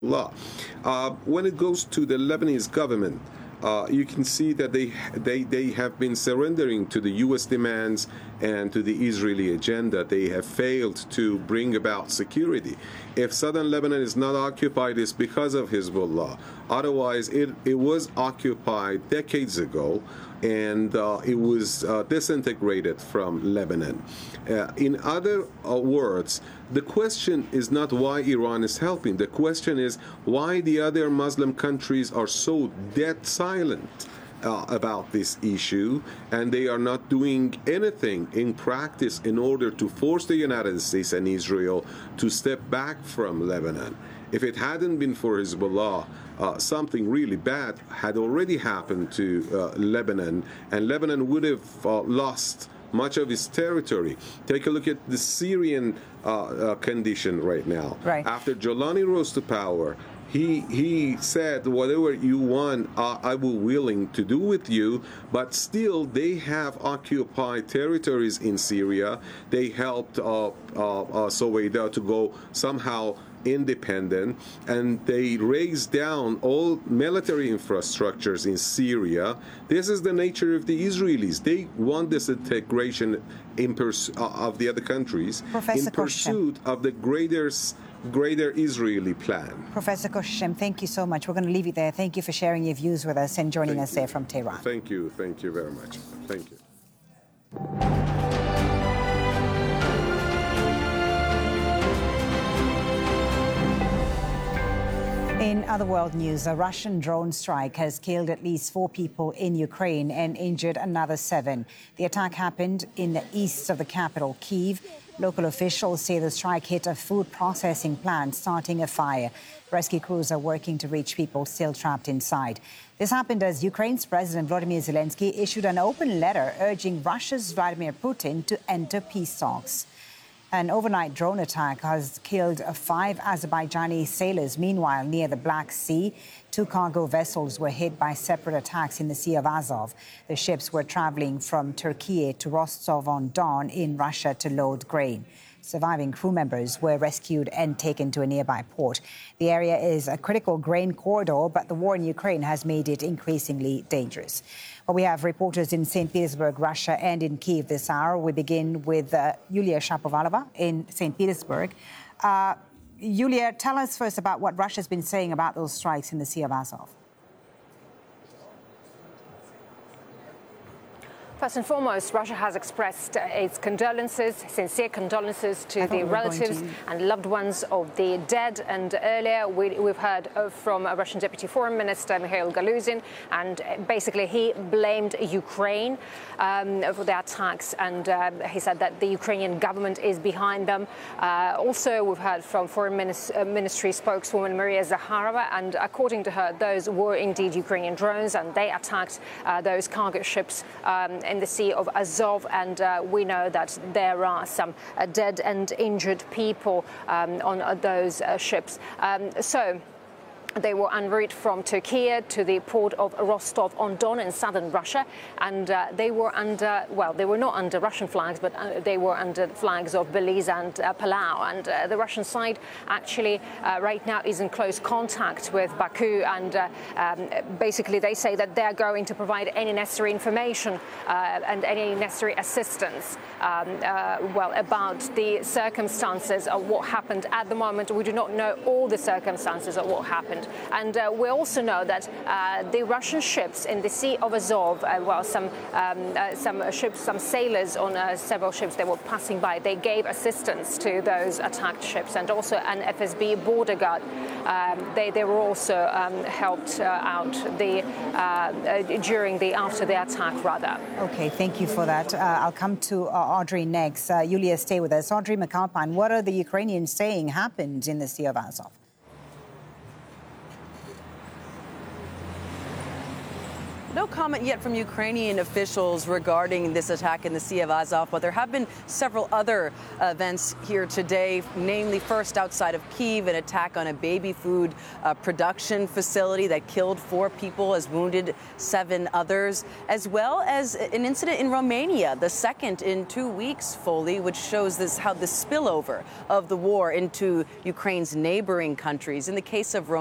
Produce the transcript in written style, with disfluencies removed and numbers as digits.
law. When it goes to the Lebanese government, you can see that they have been surrendering to the U.S. demands and to the Israeli agenda. They have failed to bring about security. If southern Lebanon is not occupied, it's because of Hezbollah. Otherwise, it was occupied decades ago, and it was disintegrated from Lebanon. In other words, the question is not why Iran is helping. The question is why the other Muslim countries are so dead silent about this issue, and they are not doing anything in practice in order to force the United States and Israel to step back from Lebanon. If it hadn't been for Hezbollah, something really bad had already happened to Lebanon, and Lebanon would have lost much of its territory. Take a look at the Syrian condition right now. Right. After Jolani rose to power, he said, whatever you want, I will willing to do with you, but still they have occupied territories in Syria. They helped Soweida to go somehow independent, and they raised down all military infrastructures in Syria. This is the nature of the Israelis. They want this integration of the other countries Professor in pursuit of the greater Israeli plan. Professor Khorshid, thank you so much. We're going to leave it there. Thank you for sharing your views with us and joining us there from Tehran. Thank you very much. Thank you. In other world news, a Russian drone strike has killed at least 4 people in Ukraine and injured another 7. The attack happened in the east of the capital, Kyiv. Local officials say the strike hit a food processing plant, starting a fire. Rescue crews are working to reach people still trapped inside. This happened as Ukraine's President Volodymyr Zelensky issued an open letter urging Russia's Vladimir Putin to enter peace talks. An overnight drone attack has killed 5 Azerbaijani sailors. Meanwhile, near the Black Sea, 2 cargo vessels were hit by separate attacks in the Sea of Azov. The ships were traveling from Turkey to Rostov-on-Don in Russia to load grain. Surviving crew members were rescued and taken to a nearby port. The area is a critical grain corridor, but the war in Ukraine has made it increasingly dangerous. Well, we have reporters in St. Petersburg, Russia, and in Kyiv this hour. We begin with Yulia Shapovalova in St. Petersburg. Yulia, tell us first about what Russia's been saying about those strikes in the Sea of Azov. First and foremost, Russia has expressed its condolences, sincere condolences to the relatives and loved ones of the dead. And earlier, we've heard from Russian Deputy Foreign Minister Mikhail Galuzin, and basically he blamed Ukraine for the attacks, and he said that the Ukrainian government is behind them. Also, we've heard from Foreign Ministry spokeswoman Maria Zakharova, and according to her, those were indeed Ukrainian drones, and they attacked those cargo ships in the Sea of Azov, and we know that there are some dead and injured people on those ships. So they were en route from Turkey to the port of Rostov-on-Don in southern Russia, and they were under, well, they were not under Russian flags, but they were under flags of Belize and Palau. And the Russian side actually right now is in close contact with Baku, and basically they say that they're going to provide any necessary information and any necessary assistance, well, about the circumstances of what happened. At the moment, we do not know all the circumstances of what happened. And we also know that the Russian ships in the Sea of Azov, well, some ships, some sailors on several ships that were passing by, they gave assistance to those attacked ships, and also an FSB border guard. They were also helped out after the attack, rather. Okay, thank you for that. I'll come to Audrey next. Yulia, stay with us. Audrey McAlpine, what are the Ukrainians saying happened in the Sea of Azov? No comment yet from Ukrainian officials regarding this attack in the Sea of Azov, but there have been several other events here today, namely first outside of Kyiv, an attack on a baby food production facility that killed 4 people, has wounded 7 others, as well as an incident in Romania, the second in 2 weeks, Foley, which shows how the spillover of the war into Ukraine's neighboring countries. In the case of Romania,